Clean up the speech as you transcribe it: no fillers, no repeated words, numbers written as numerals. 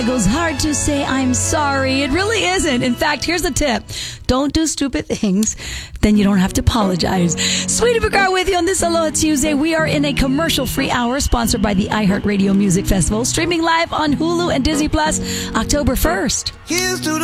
It goes hard to say I'm sorry. It really isn't. In fact, here's a tip. Don't do stupid things. Then you don't have to apologize. Sweetie Bhagar with you on this Aloha Tuesday. We are in a commercial-free hour sponsored by the iHeartRadio Music Festival, streaming live on Hulu and Disney Plus October 1st.